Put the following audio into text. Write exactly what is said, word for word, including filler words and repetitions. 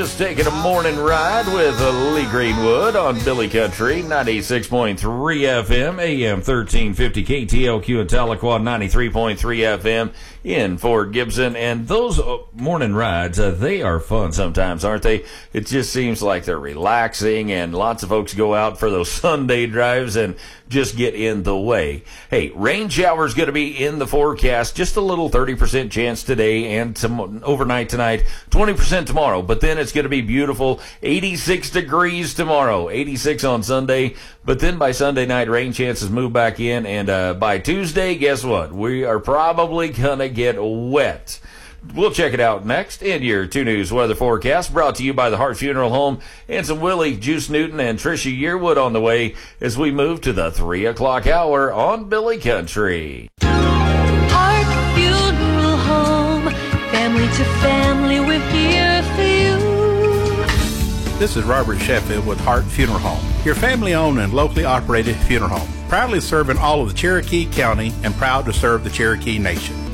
Just taking a morning ride with Lee Greenwood on Billy Country, ninety-six point three F M, A M thirteen fifty, K T L Q in Tahlequah, ninety-three point three F M in Fort Gibson. And those morning rides, uh, they are fun sometimes, aren't they? It just seems like they're relaxing, and lots of folks go out for those Sunday drives and just get in the way. Hey, rain showers going to be in the forecast, just a little thirty percent chance today and tom- overnight tonight, twenty percent tomorrow, but then it's going to be beautiful, eighty-six degrees tomorrow, eighty-six on Sunday, but then by Sunday night, rain chances move back in, and uh, by Tuesday, guess what? We are probably going to get wet. We'll check it out next in your two News weather forecast, brought to you by the Hart Funeral Home, and some Willie Juice Newton and Trisha Yearwood on the way as we move to the three o'clock hour on Billy Country. Hart Funeral Home, family to family, we're here for you. This is Robert Sheffield with Hart Funeral Home, your family-owned and locally operated funeral home, proudly serving all of the Cherokee County and proud to serve the Cherokee Nation.